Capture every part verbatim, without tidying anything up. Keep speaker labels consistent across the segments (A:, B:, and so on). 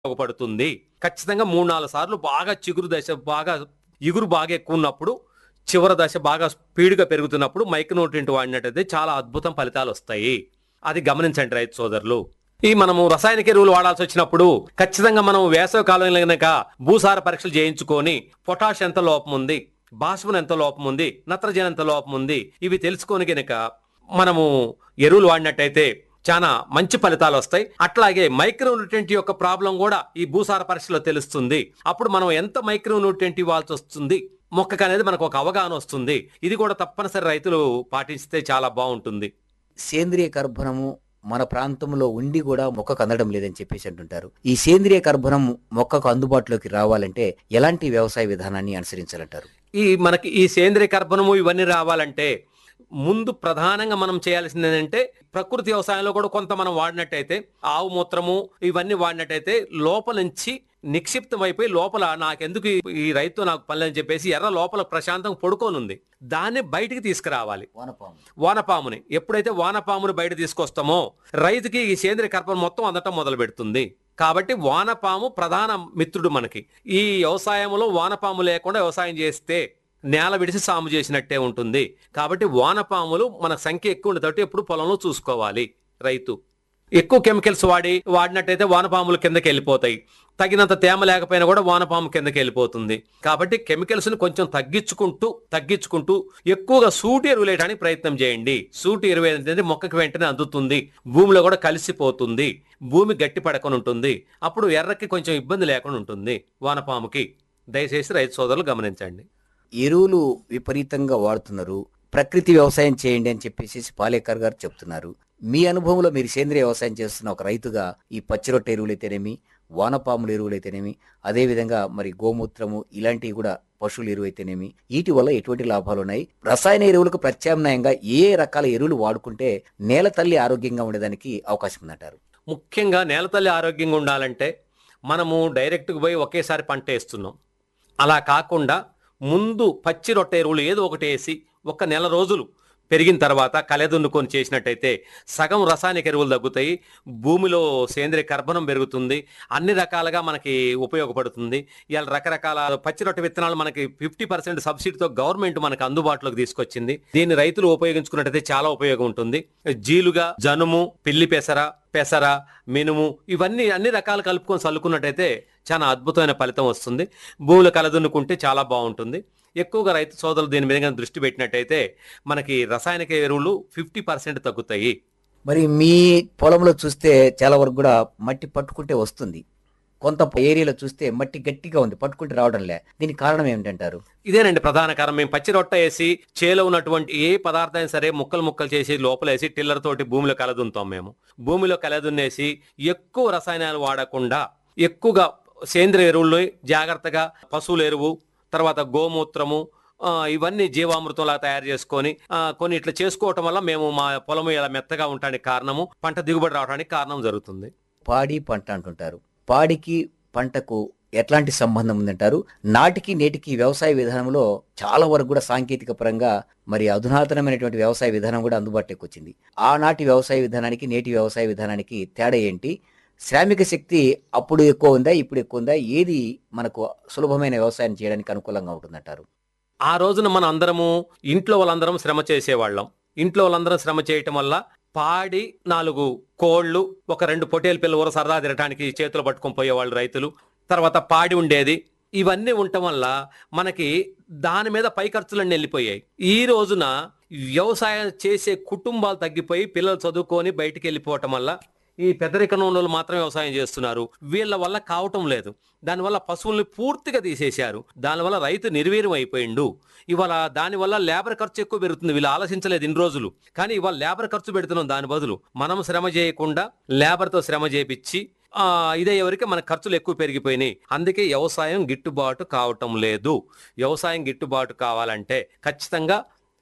A: ఉపయోగపడుతుంది. ఖచ్చితంగా మూడు, నాలుగు సార్లు బాగా చిగురు దశ బాగా ఇగురు బాగా ఎక్కువ ఉన్నప్పుడు, చివరి దశ బాగా స్పీడ్‌గా పెరుగుతున్నప్పుడు మైక్రో న్యూట్రియంట్ వాడినట్టయితే చాలా అద్భుతం ఫలితాలొస్తాయి. అది గమనించండి రైతు సోదరులు. ఈ మనము రసాయనిక ఎరువులు వాడాల్సొచ్చినప్పుడు ఖచ్చితంగా మనం వేసవి కాలంలో గనక భూసార పరీక్షలు చేయించుకొని పొటాష్ ఎంత లోపం ఉంది, భాస్వరం ఎంత లోపం ఉంది, నత్రజని ఎంత లోపం ఉంది, ఇవి తెలుసుకొని గనక మనము ఎరువులు వాడినట్టయితే చాలా మంచి ఫలితాలు వస్తాయి. అట్లాగే మైక్రో న్యూట్రియంట్ యొక్క ప్రాబ్లం కూడా ఈ భూసార పరీక్షలో తెలుస్తుంది. అప్పుడు మనం ఎంత మైక్రో న్యూట్రియంట్ ఇవ్వాల్సి వస్తుంది మొక్కకు అనేది మనకు ఒక అవగాహన వస్తుంది. ఇది కూడా తప్పనిసరి రైతులు పాటిస్తే చాలా బాగుంటుంది.
B: సేంద్రియ కర్బనము మన ప్రాంతంలో ఉండి కూడా మొక్కకు అందడం లేదని చెప్పేసి అంటుంటారు. ఈ సేంద్రియ కర్బనం మొక్కకు అందుబాటులోకి రావాలంటే ఎలాంటి వ్యవసాయ విధానాన్ని అనుసరించాలంటారు?
A: ఈ మనకి ఈ సేంద్రియ కర్బనము ఇవన్నీ రావాలంటే ముందు ప్రధానంగా మనం చేయాల్సింది ఏంటంటే ప్రకృతి వ్యవసాయంలో కూడా కొంత మనం వాడినట్టయితే ఆవు మూత్రము ఇవన్నీ వాడినట్టయితే లోపల నుంచి నిక్షిప్తం అయిపోయి లోపల నాకెందుకు ఈ- ఈ రైతు నాకు పనులు అని చెప్పేసి ఎర్ర లోపల ప్రశాంతంగా పడుకోనుంది. దాన్ని బయటికి తీసుకురావాలి.
B: వానపాము
A: వానపాముని ఎప్పుడైతే వానపాముని బయట తీసుకొస్తామో రైతుకి ఈ సేంద్రియ కర్బనం మొత్తం అందటం మొదలు పెడుతుంది. కాబట్టి వానపాము ప్రధాన మిత్రుడు మనకి. ఈ వ్యవసాయంలో వానపాము లేకుండా వ్యవసాయం చేస్తే నేల విడిసి సాము చేసినట్టే ఉంటుంది. కాబట్టి వానపాములు మన సంఖ్య ఎక్కువ ఉండేటట్టు ఎప్పుడు పొలంలో చూసుకోవాలి రైతు. ఎక్కువ కెమికల్స్ వాడి వాడినట్టయితే వానపాములు కిందకి వెళ్ళిపోతాయి. తగినంత తేమ లేకపోయినా కూడా వానపాము కిందకి వెళ్ళిపోతుంది. కాబట్టి కెమికల్స్ ని కొంచెం తగ్గించుకుంటూ తగ్గించుకుంటూ ఎక్కువగా సూటి ఎరువులు వేయడానికి ప్రయత్నం చేయండి. సూటి ఎరువు ఏంటంటే మొక్కకి వెంటనే అందుతుంది, భూమిలో కూడా కలిసిపోతుంది, భూమి గట్టి పడకుండా ఉంటుంది. అప్పుడు ఎర్రకి కొంచెం ఇబ్బంది లేకుండా ఉంటుంది వానపాముకి. దయచేసి రైతు సోదరులు గమనించండి.
B: ఎరువులు విపరీతంగా వాడుతున్నారు, ప్రకృతి వ్యవసాయం చేయండి అని చెప్పేసి పాలేకర్ గారు చెప్తున్నారు. మీ అనుభవంలో మీరు సేంద్రియ వ్యవసాయం చేస్తున్న ఒక రైతుగా ఈ పచ్చిరొట్ట ఎరువులు అయితేనేమి, వానపాముల ఎరువులు అయితేనేమి, అదేవిధంగా మరి గోమూత్రము ఇలాంటివి కూడా పశువుల ఎరువు అయితేనేమి, వీటి వల్ల ఎటువంటి లాభాలు ఉన్నాయి? రసాయన ఎరువులకు ప్రత్యామ్నాయంగా ఏ రకాల ఎరువులు వాడుకుంటే నేల తల్లి ఆరోగ్యంగా ఉండడానికి అవకాశం ఉందంటారు?
A: ముఖ్యంగా నేలతల్లి ఆరోగ్యంగా ఉండాలంటే మనము డైరెక్ట్గా పోయి ఒకేసారి పంట వేస్తున్నాం. అలా కాకుండా ముందు పచ్చి రొట్టె ఎరువులు ఏదో ఒకటి వేసి ఒక నెల రోజులు పెరిగిన తర్వాత కలెదున్నుకొని చేసినట్టయితే సగం రసాయనిక ఎరువులు తగ్గుతాయి, భూమిలో సేంద్రియ కర్బనం పెరుగుతుంది, అన్ని రకాలుగా మనకి ఉపయోగపడుతుంది. ఇవాళ రకరకాల పచ్చి రొట్టె విత్తనాలు మనకి ఫిఫ్టీ పర్సెంట్ సబ్సిడీతో గవర్నమెంట్ మనకు అందుబాటులోకి తీసుకొచ్చింది. దీన్ని రైతులు ఉపయోగించుకున్నట్టయితే చాలా ఉపయోగం ఉంటుంది. జీలుగా, జనుము, పిల్లి పెసర, పెసర, మినుము ఇవన్నీ అన్ని రకాలు కలుపుకొని చల్లుకున్నట్టయితే చాలా అద్భుతమైన ఫలితం వస్తుంది. భూములు కలదున్నుకుంటే చాలా బాగుంటుంది. ఎక్కువగా రైతు సోదరులు దీని మీద కనుక దృష్టి పెట్టినట్టయితే మనకి రసాయనిక ఎరువులు ఫిఫ్టీ పర్సెంట్ తగ్గుతాయి.
B: మరి మీ పొలంలో చూస్తే చాలా వరకు కూడా మట్టి పట్టుకుంటే వస్తుంది, కొంత ఏరియాలో చూస్తే మట్టి గట్టిగా ఉంది, పట్టుకుంటే రావడం లే. దీనికి కారణం ఏమిటంటారు?
A: ఇదేనండి ప్రధాన కారణం. మేము పచ్చి రొట్ట వేసి చేలో ఉన్నటువంటి ఏ పదార్థం సరే ముక్కలు ముక్కలు చేసి లోపల వేసి టిల్లర్ తోటి భూమిలో కలదుంతాం. మేము భూమిలో కలదున్నేసి ఎక్కువ రసాయనాలు వాడకుండా ఎక్కువగా సేంద్రియ ఎరువులు జాగ్రత్తగా పశువుల ఎరువు, తర్వాత గోమూత్రము, ఆ, ఇవన్నీ జీవామృతంలా తయారు చేసుకొని ఆ, కొన్ని ఇట్లా చేసుకోవటం వల్ల మేము మా పొలం ఇలా మెత్తగా ఉండడానికి కారణము, పంట దిగుబడి రావడానికి కారణం జరుగుతుంది.
B: పాడి పంట అంటుంటారు. పాడికి పంటకు ఎట్లాంటి సంబంధం ఉందంటారు? నాటికి నేటికి వ్యవసాయ విధానంలో చాలా వరకు కూడా సాంకేతిక పరంగా మరి అధునాతనమైనటువంటి వ్యవసాయ విధానం కూడా అందుబాటులోకి వచ్చింది. ఆనాటి వ్యవసాయ విధానానికి నేటి వ్యవసాయ విధానానికి తేడా ఏంటి? శ్రామిక శక్తి అప్పుడు ఎక్కువ ఉందా, ఇప్పుడు ఎక్కువ ఉందా? ఏది మనకు సులభమైన వ్యవసాయం చేయడానికి అనుకూలంగా ఉంటుందంటారు?
A: ఆ రోజున మన అందరము ఇంట్లో వాళ్ళందరం శ్రమ చేసేవాళ్ళం. ఇంట్లో వాళ్ళందరం శ్రమ చేయటం వల్ల పాడి నాలుగు కోళ్ళు, ఒక రెండు పొటేలు పిల్ల ఊర సరదా తినడానికి చేతులు పట్టుకొని పోయేవాళ్ళు రైతులు. తర్వాత పాడి ఉండేది. ఇవన్నీ ఉండటం వల్ల మనకి దాని మీద పై ఖర్చులన్నీ వెళ్ళిపోయాయి. ఈ రోజున వ్యవసాయం చేసే కుటుంబాలు తగ్గిపోయి పిల్లలు చదువుకొని బయటికి వెళ్ళిపోవటం వల్ల ఈ పెద్దరికనంలో మాత్రం వ్యవసాయం చేస్తున్నారు. వీళ్ళ వల్ల కావటం లేదు. దానివల్ల పశువుల్ని పూర్తిగా తీసేశారు. దానివల్ల రైతు నిర్వీర్యం అయిపోయిండు. ఇవాళ దానివల్ల లేబర్ ఖర్చు ఎక్కువ పెరుగుతుంది. వీళ్ళు ఆలోచించలేదు ఇన్ని రోజులు, కానీ ఇవాళ లేబర్ ఖర్చు పెడుతున్నాం. దాని బదులు మనం శ్రమ చేయకుండా లేబర్తో శ్రమ చేపించి ఆ ఇదే ఎవరికి మన ఖర్చులు ఎక్కువ పెరిగిపోయినాయి. అందుకే వ్యవసాయం గిట్టుబాటు కావటం లేదు. వ్యవసాయం గిట్టుబాటు కావాలంటే ఖచ్చితంగా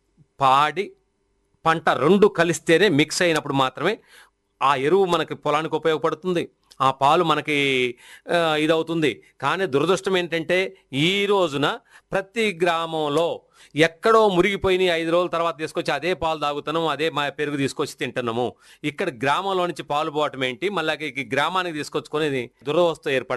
A: పాడి పంట రెండు కలిస్తేనే మిక్స్ అయినప్పుడు మాత్రమే ఆ ఎరువు మనకి పొలానికి ఉపయోగపడుతుంది, ఆ పాలు మనకి ఆ, ఇదవుతుంది. కానీ దురదృష్టం ఏంటంటే ఈ రోజున ప్రతి గ్రామంలో ఎక్కడో మురిగిపోయిన ఐదు రోజుల తర్వాత తీసుకొచ్చి అదే పాలు తాగుతున్నాము, అదే మా పెరుగు తీసుకొచ్చి తింటున్నాము. ఇక్కడ గ్రామంలో నుంచి పాలు పోవటం ఏంటి, మళ్ళీ గ్రామానికి తీసుకొచ్చుకొని దురవస్థ ఏర్పడ